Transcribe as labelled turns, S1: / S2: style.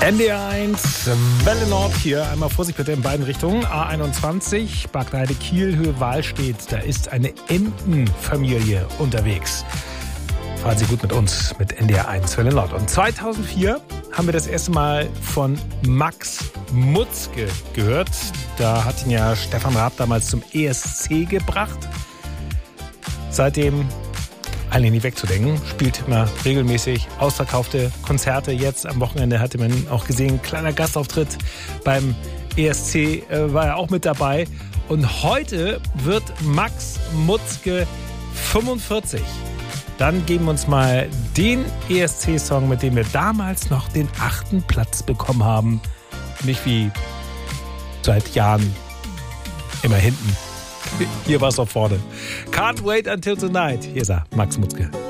S1: NDR 1, Welle Nord hier. Einmal Vorsicht bitte in beiden Richtungen. A21, Bagdheide, Kiel, Höhe Wahlstedt. Da ist eine Entenfamilie unterwegs. Fahren Sie gut mit uns, mit NDR 1, Welle Nord. Und 2004 haben wir das erste Mal von Max Mutzke gehört. Da hat ihn ja Stefan Raab damals zum ESC gebracht. Seitdem eigentlich nicht wegzudenken, spielt immer regelmäßig ausverkaufte Konzerte. Jetzt am Wochenende hatte man auch gesehen, kleiner Gastauftritt beim ESC war er auch mit dabei. Und heute wird Max Mutzke 45. Dann geben wir uns mal den ESC-Song, mit dem wir damals noch den 8. Platz bekommen haben. Nicht wie seit Jahren immer hinten. Hier war es auch vorne. Can't Wait Until Tonight. Hier ist er, Max Mutzke.